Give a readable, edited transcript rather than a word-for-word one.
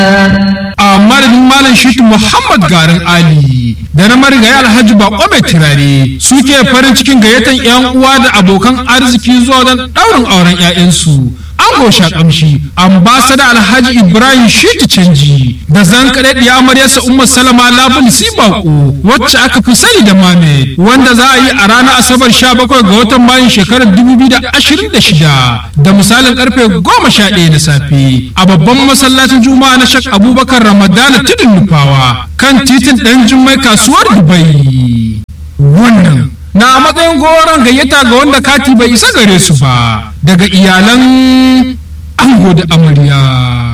a madadin malam shitu Muhammad garin Ali da na marigayi Alhaji Bako mai turare suke farin cikin gayyatan 'yan uwa da abokan arziki zuwa don ɗaurin auren 'ya'yansu ango shakamshi ambasada Alhaji Ibrahim Shitu Canji da zankare ɗiya amaryarsa Umma Salama Labul Sibako wacce aka fi sani da Mame, wanda za a yi a ranar Asabar 17 ga watan Mayun shekarar 2026 da misalin karfe 11 na safe a babban masallacin Juma'a na Shak Abubakar Ramadana Tudun Nufawa kan titin ɗan Jummai kasuwar Dubai. Wannan na matsayin goron gayyata ga wanda kati bai isa gare su ba daga iyalan ango da amarya.